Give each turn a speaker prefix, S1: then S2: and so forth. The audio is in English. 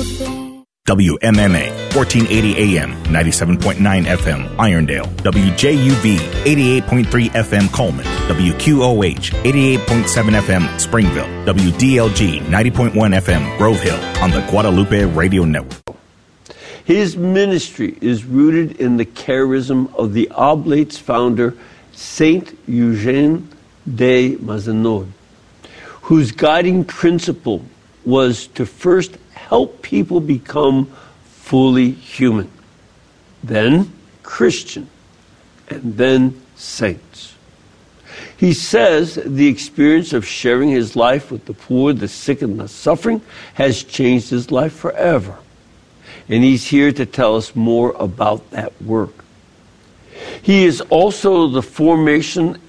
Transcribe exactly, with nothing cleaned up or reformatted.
S1: W M M A, fourteen eighty A M, ninety-seven point nine F M, Irondale. W J U V, eighty-eight point three F M, Coleman. W Q O H, eighty-eight point seven F M, Springville. W D L G, ninety point one F M, Grove Hill, on the Guadalupe Radio Network.
S2: His ministry is rooted in the charism of the Oblates founder, Saint Eugene de Mazenod, whose guiding principle was to first help people become fully human, then Christian, and then saints. He says the experience of sharing his life with the poor, the sick, and the suffering has changed his life forever. And he's here to tell us more about that work. He is also the formation